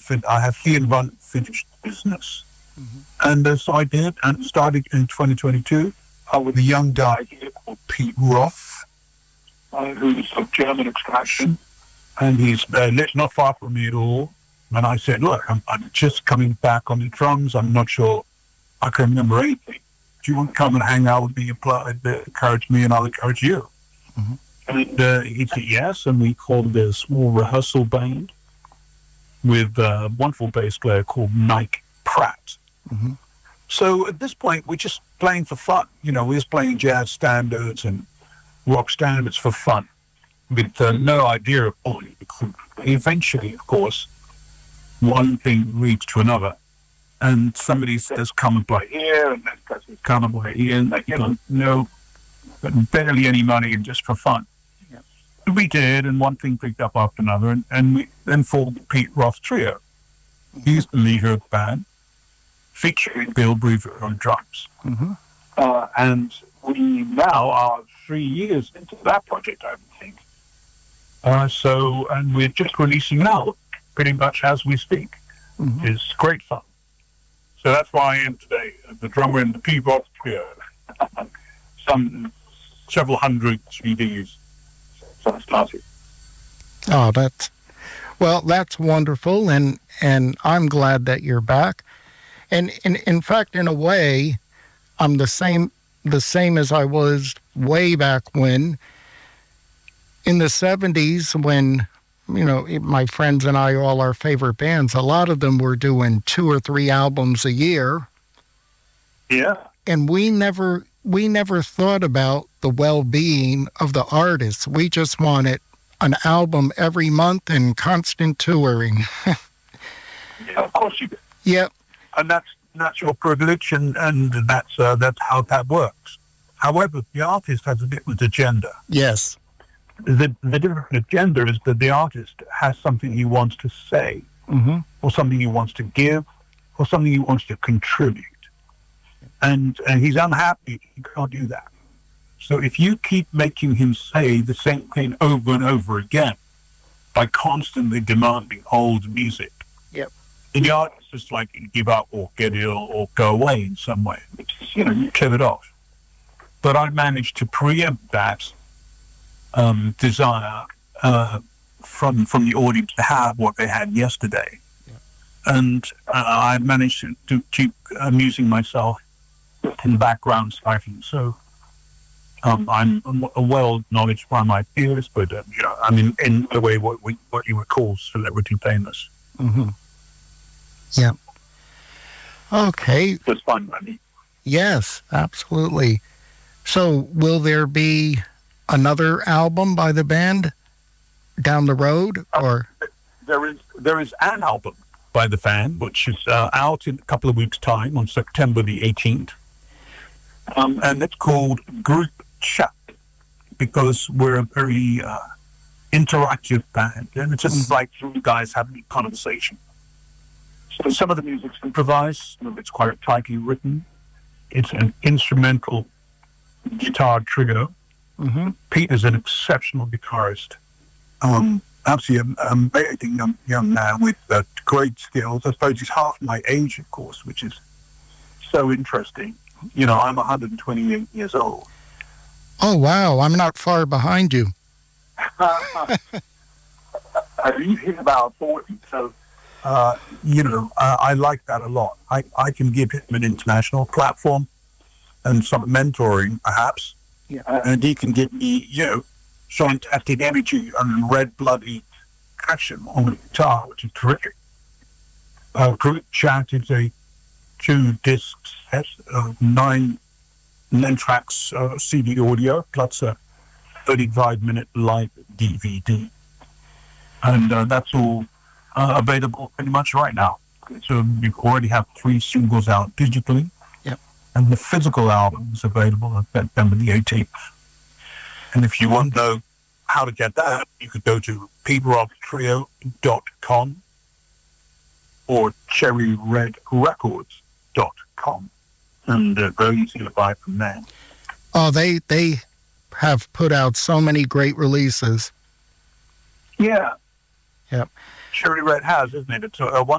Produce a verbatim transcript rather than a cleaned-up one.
fin- I have the unfinished business. Mm-hmm. And uh, so I did, and started in twenty twenty-two uh, with a young guy here called Pete Roth, uh, who's of German extraction, and he's uh, lived not far from me at all. And I said, look, I'm, I'm just coming back on the drums. I'm not sure I can remember anything. Do you want to come and hang out with me and play, uh, encourage me, and I'll encourage you? Mm-hmm. And uh, he said yes, and we called it a small rehearsal band with a wonderful bass player called Mike Pratt. Mm-hmm. So at this point, we're just playing for fun. You know, we're just playing jazz standards and rock standards for fun, with uh, no idea of quality. Eventually, of course, one thing leads to another, and somebody says, "Come and play here," and then says, "Come and play here," and they don't know, barely any money, and just for fun. Yeah. We did, and one thing picked up after another, and, and we then formed the Pete Roth Trio. He's the leader of the band, featuring Bill Bruford on drums. Mm-hmm. Uh, and we now are three years into that project, I think. Uh, so, and we're just releasing now, pretty much as we speak. Mm-hmm. It's great fun. So that's why I am today, the drummer in the Pete Roth Trio. Some several hundred C Ds. So I started. Oh, that's, well, that's wonderful, and, and I'm glad that you're back. And in, in fact, in a way, I'm the same the same as I was way back when, in the seventies, when, you know, my friends and I, all our favorite bands, a lot of them were doing two or three albums a year. Yeah. And we never we never thought about the well-being of the artists. We just wanted an album every month and constant touring. Yeah, of course you do. Yep. And that's that's your privilege, and, and that's uh, that's how that works. However, the artist has a different agenda. Yes. The the different agenda is that the artist has something he wants to say, mm-hmm. or something he wants to give, or something he wants to contribute. And, and he's unhappy he can't do that. So if you keep making him say the same thing over and over again by constantly demanding old music, yep. the artist is like to give up or get ill or go away in some way. It's, you know, you kill it off. But I managed to preempt that um, desire uh, from from the audience to have what they had yesterday. Yeah. And uh, I managed to, to keep amusing myself in background siphoning. So um, I'm well acknowledged by my peers, but uh, you know, I mean, in the way what we what you would call celebrity famous. Mm-hmm. Yeah. Okay. It's fun money. Yes, absolutely. So, will there be another album by the band down the road, or uh, there is there is an album by the band which is uh, out in a couple of weeks' time on September the eighteenth, um, and it's called Group Chat, because we're a very uh, interactive band, and it's just like three guys having a conversation. So some of the music's improvised, some of it's quite tightly written. It's an instrumental guitar trio. Mm-hmm. Pete is an exceptional guitarist. Um, absolutely amazing young, young man with uh, great skills. I suppose he's half my age, of course, which is so interesting. You know, I'm one hundred twenty-eight years old. Oh, wow. I'm not far behind you. He's hit about forty, so, uh, you know, uh, I like that a lot. I, I can give him an international platform and some mentoring, perhaps. Yeah. And he can give me, you know, fantastic energy and red-bloody action on the guitar, which is terrific. Uh, Group Chat is a two-disc set of nine, nine tracks uh, C D audio, plus a thirty-five minute live D V D. And uh, that's all uh, available pretty much right now. So we already have three singles out digitally. Yep. And the physical album is available on September the eighteenth. And if you want to know how to get that, you could go to pete roth trio dot com or cherry red records dot com, and uh, very easy to buy from there. Oh, they they have put out so many great releases. Yeah. Yep. Cherry Red has, isn't it? It's a, a